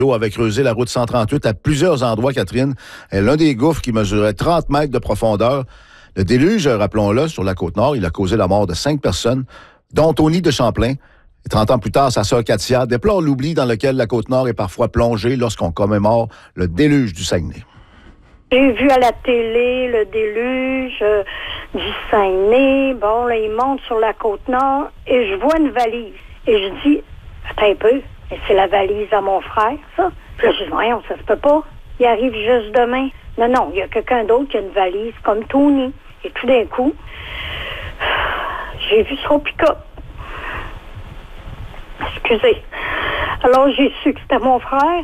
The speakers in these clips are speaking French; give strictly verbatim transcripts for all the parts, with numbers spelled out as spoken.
L'eau avait creusé la route cent trente-huit à plusieurs endroits, Catherine. Et l'un des gouffres qui mesurait trente mètres de profondeur. Le déluge, rappelons-le, sur la Côte-Nord, il a causé la mort de cinq personnes, dont Tony de Champlain. Et trente ans plus tard, sa sœur Katia déplore l'oubli dans lequel la Côte-Nord est parfois plongée lorsqu'on commémore le déluge du Saguenay. J'ai vu à la télé le déluge euh, du Saguenay. Bon, là, il monte sur la Côte-Nord et je vois une valise. Et je dis, attends un peu, mais c'est la valise à mon frère, ça? Puis là, je dis, voyons, ça se peut pas. Il arrive juste demain. Non, non, il y a quelqu'un d'autre qui a une valise comme Tony. Et tout d'un coup, j'ai vu son pick-up. Excusez. Alors, j'ai su que c'était mon frère.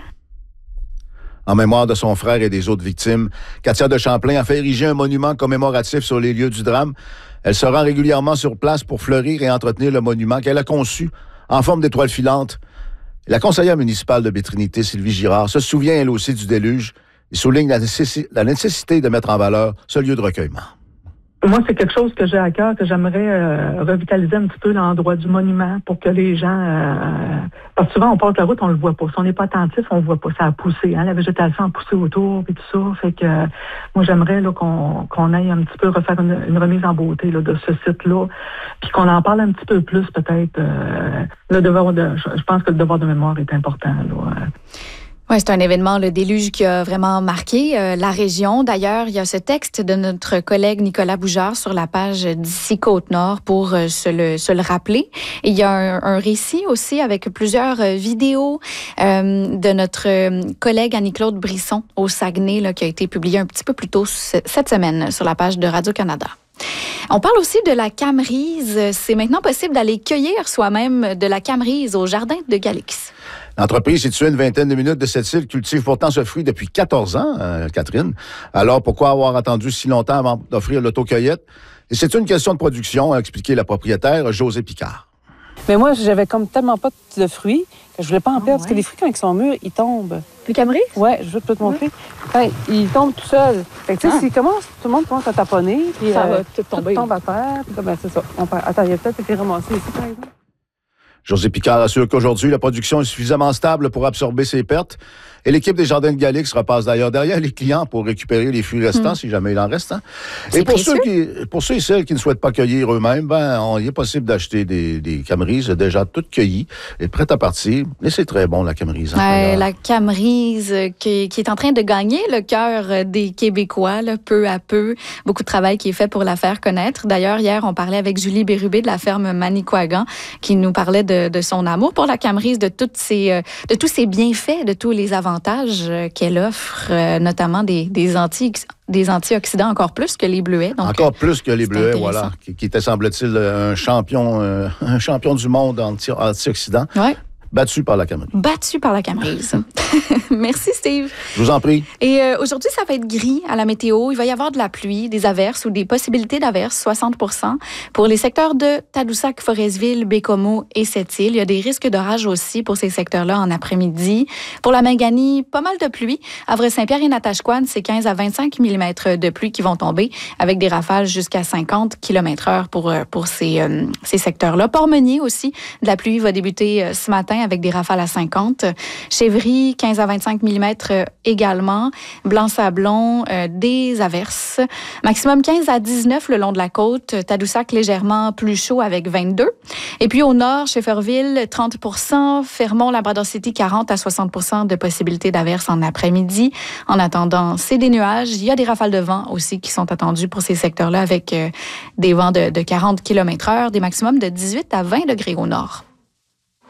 En mémoire de son frère et des autres victimes, Katia de Champlain a fait ériger un monument commémoratif sur les lieux du drame. Elle se rend régulièrement sur place pour fleurir et entretenir le monument qu'elle a conçu en forme d'étoile filante. La conseillère municipale de Baie-Trinité, Sylvie Girard, se souvient elle aussi du déluge et souligne la nécessité, la nécessité de mettre en valeur ce lieu de recueillement. Moi, c'est quelque chose que j'ai à cœur, que j'aimerais euh, revitaliser un petit peu l'endroit du monument pour que les gens... Euh, parce que souvent, on porte la route, on le voit pas. Si on n'est pas attentif, on le voit pas. Ça a poussé, hein, la végétation a poussé autour et tout ça. Fait que euh, moi, j'aimerais là, qu'on, qu'on aille un petit peu refaire une, une remise en beauté là, de ce site-là, puis qu'on en parle un petit peu plus, peut-être. Euh, le devoir de, je pense que le devoir de mémoire est important. Là. Oui, c'est un événement, le déluge, qui a vraiment marqué euh, la région. D'ailleurs, il y a ce texte de notre collègue Nicolas Boujard sur la page d'Ici Côte-Nord pour euh, se, le, se le rappeler. Et il y a un, un récit aussi avec plusieurs euh, vidéos euh, de notre euh, collègue Annie-Claude Brisson au Saguenay, là, qui a été publié un petit peu plus tôt c- cette semaine sur la page de Radio-Canada. On parle aussi de la camerise. C'est maintenant possible d'aller cueillir soi-même de la camerise au jardin de Galix. L'entreprise située à une vingtaine de minutes de cette île cultive pourtant ce fruit depuis quatorze ans, euh, Catherine. Alors, pourquoi avoir attendu si longtemps avant d'offrir l'autocueillette? Et c'est une question de production, a expliqué la propriétaire Josée Picard. Mais moi, j'avais comme tellement pas de fruits que je voulais pas en perdre. Ah, ouais. Parce que les fruits, quand ils sont mûrs, ils tombent. Le camerise? Oui, je vais te montrer. Quand ils tombent tout seuls. Fait que, tu sais, ah. s'ils commencent, tout le monde commence à taponner. Puis, ça euh, va tout tomber. Tout tombe à terre. Puis, ben, c'est ça. On peut... Attends, il a peut-être été ramassé ici, par exemple. Josée Picard assure qu'aujourd'hui, la production est suffisamment stable pour absorber ses pertes. Et l'équipe des Jardins de Galix repasse d'ailleurs derrière les clients pour récupérer les fruits restants, mmh. si jamais il en reste. Hein. Et pour ceux, qui, pour ceux et celles qui ne souhaitent pas cueillir eux-mêmes, ben, on, il est possible d'acheter des, des camerises déjà toutes cueillies et prêtes à partir. Et c'est très bon, la camerise. Hein, ouais, la camerise qui, qui est en train de gagner le cœur des Québécois, là, peu à peu. Beaucoup de travail qui est fait pour la faire connaître. D'ailleurs, hier, on parlait avec Julie Bérubé de la ferme Manicouagan qui nous parlait de, de son amour pour la camerise, de, toutes ses, de tous ses bienfaits, de tous les avantages qu'elle offre, notamment des, des, anti, des antioxydants encore plus que les bleuets. Donc, encore plus que les bleuets, voilà, qui, qui était, semble-t-il, un champion, euh, un champion du monde anti, antioxydants. Oui. Battu par la camerise. Battu par la camerise. Merci, Steve. Je vous en prie. Et euh, aujourd'hui, ça va être gris à la météo. Il va y avoir de la pluie, des averses ou des possibilités d'averses, soixante pour cent. Pour les secteurs de Tadoussac, Forestville, Bécomo et Sept-Îles, il y a des risques d'orage aussi pour ces secteurs-là en après-midi. Pour la Mangani, pas mal de pluie. À Vrai-Saint-Pierre et Natashquan, c'est quinze à vingt-cinq millimètres de pluie qui vont tomber avec des rafales jusqu'à cinquante kilomètres heure pour, pour ces, euh, ces secteurs-là. Port-Meunier aussi, de la pluie va débuter euh, ce matin avec des rafales à cinquante. Chevry, quinze à vingt-cinq millimètres également. Blanc-Sablon, euh, des averses. Maximum quinze à dix-neuf le long de la côte. Tadoussac, légèrement plus chaud avec vingt-deux. Et puis au nord, Shefferville, trente pour cent. Fermont, Labrador City, quarante à soixante pour cent de possibilités d'averses en après-midi. En attendant, c'est des nuages. Il y a des rafales de vent aussi qui sont attendues pour ces secteurs-là avec euh, des vents de, de quarante kilomètres heure, des maximums de dix-huit à vingt degrés au nord.